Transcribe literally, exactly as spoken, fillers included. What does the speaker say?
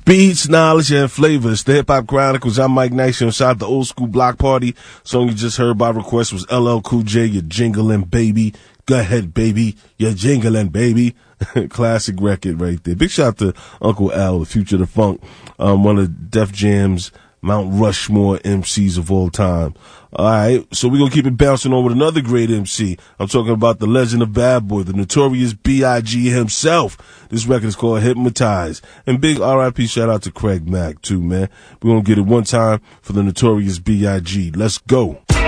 Beats, knowledge, and flavors. The Hip Hop Chronicles. I'm Mike Nice. Inside the Old School Block Party. Song you just heard by request was L L Cool J, You're Jingling Baby. Go ahead, baby. You're jingling, baby. Classic record right there. Big shout out to Uncle Al, the Future of the Funk, um, one of Def Jam's Mount Rushmore M Cs of all time. All right, so we're going to keep it bouncing on with another great M C. I'm talking about the legend of Bad Boy, the notorious B I G himself. This record is called Hypnotize. And big R I P shout out to Craig Mack, too, man. We're going to get it one time for the notorious B I G. Let's go.